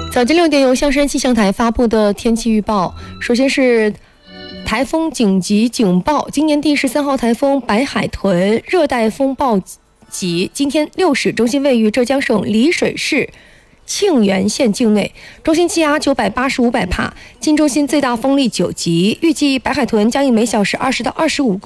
早间6点，由香山气象台发布的天气预报。首先是台风紧急警报，今年第13号台风白海豚热带风暴级，今天6时，中心位于浙江省丽水市庆元县境内，中心气压985百帕，经中心最大风力9级，预计白海豚将以每小时20到25公里